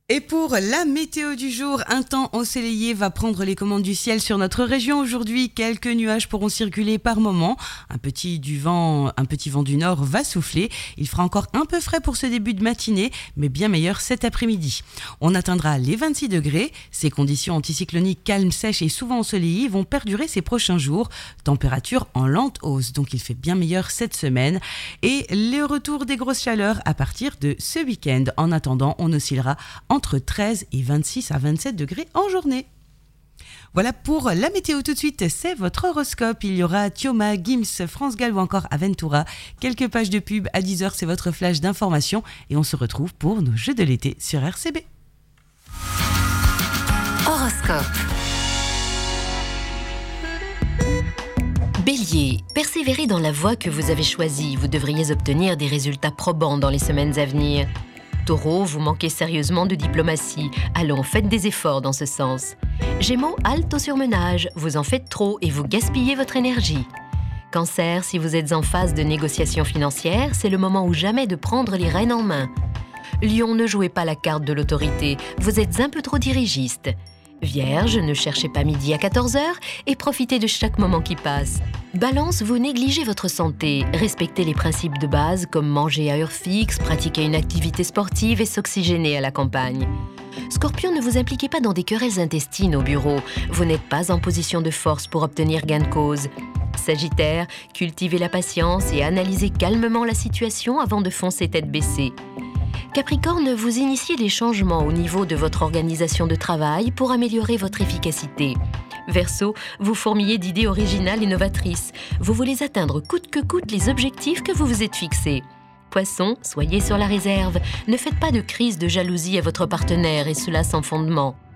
Et pour la météo du jour, un temps ensoleillé va prendre les commandes du ciel sur notre région aujourd'hui. Quelques nuages pourront circuler par moment. Un petit vent du nord va souffler. Il fera encore un peu frais pour ce début de matinée, mais bien meilleur cet après-midi. On atteindra les 26 degrés. Ces conditions anticycloniques calmes, sèches et souvent ensoleillées vont perdurer ces prochains jours. Température en lente hausse, donc il fait bien meilleur cette semaine. Et le retour des grosses chaleurs à partir de ce week-end. En attendant, on oscillera entre 13 et 26 à 27 degrés en journée. Voilà pour la météo. Tout de suite, c'est votre horoscope. Il y aura Tioma, Gims, France Gall ou encore Aventura. Quelques pages de pub à 10h, c'est votre flash d'information. Et on se retrouve pour nos jeux de l'été sur RCB. Horoscope. Bélier, persévérez dans la voie que vous avez choisie. Vous devriez obtenir des résultats probants dans les semaines à venir. Taureau, vous manquez sérieusement de diplomatie. Allons, faites des efforts dans ce sens. Gémeaux, halte au surmenage. Vous en faites trop et vous gaspillez votre énergie. Cancer, si vous êtes en phase de négociation financière, c'est le moment ou jamais de prendre les rênes en main. Lion, ne jouez pas la carte de l'autorité. Vous êtes un peu trop dirigiste. Vierge, ne cherchez pas midi à 14h et profitez de chaque moment qui passe. Balance, vous négligez votre santé. Respectez les principes de base comme manger à heure fixe, pratiquer une activité sportive et s'oxygéner à la campagne. Scorpion, ne vous impliquez pas dans des querelles intestines au bureau. Vous n'êtes pas en position de force pour obtenir gain de cause. Sagittaire, cultivez la patience et analysez calmement la situation avant de foncer tête baissée. Capricorne, vous initiez des changements au niveau de votre organisation de travail pour améliorer votre efficacité. Verseau, vous fourmillez d'idées originales et novatrices. Vous voulez atteindre coûte que coûte les objectifs que vous vous êtes fixés. Poisson, soyez sur la réserve. Ne faites pas de crise de jalousie à votre partenaire et cela sans fondement.